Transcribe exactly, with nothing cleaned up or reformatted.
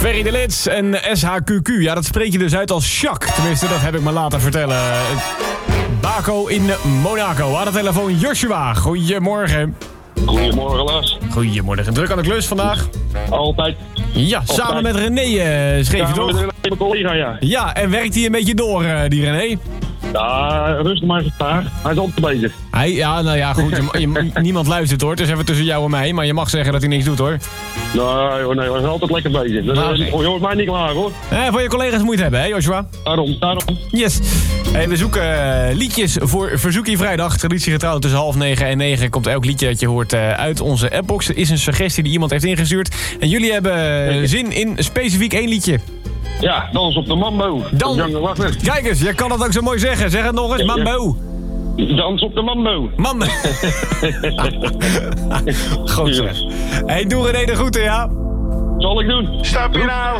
Ferry de Lits en S H Q Q. Ja, dat spreek je dus uit als Jacques. Tenminste, dat heb ik me laten vertellen. Baco in Monaco. Aan de telefoon Joshua. Goedemorgen. Goedemorgen, Lars. Goedemorgen. Druk aan de klus vandaag? Altijd. Ja, Altijd. samen met René uh, schreef je toch? Met mijn collega, ja. Ja, en werkt hij een beetje door, uh, die René? Ja, rustig maar even daar. Hij is altijd bezig. Hij, ja, nou ja, goed. Je, je, niemand luistert hoor. Het is even tussen jou en mij. Maar je mag zeggen dat hij niks doet hoor. Nee, hoor, nee, hij is altijd lekker bezig. Dus, Nou, uh, nee. je hoort mij niet klaar, hoor. Eh, voor je collega's moet je het hebben, hè Joshua? Daarom, daarom. Yes. Hey, we zoeken uh, liedjes voor Verzoekie Vrijdag. Traditiegetrouw tussen half negen en negen komt elk liedje dat je hoort uh, uit onze appbox. Er is een suggestie die iemand heeft ingestuurd. En jullie hebben uh, zin in specifiek één liedje. Ja, dans op de mambo. Dan- Jange Wagner. Kijk eens, je kan het ook zo mooi zeggen. Zeg het nog eens, Ja, ja. mambo. Dans op de mambo. Mam. Goed zeg. Hey, doe René de groeten, ja? Zal ik doen. Stap je nou